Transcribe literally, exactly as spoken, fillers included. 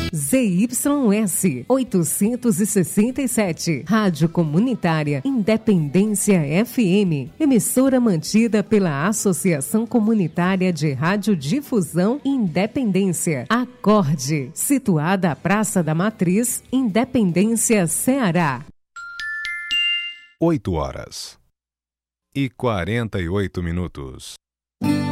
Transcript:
Z Y S oitocentos e sessenta e sete, Rádio Comunitária Independência F M, emissora mantida pela Associação Comunitária de Radiodifusão Independência, Acorde, situada à Praça da Matriz, Independência, Ceará. oito horas e quarenta e oito minutos.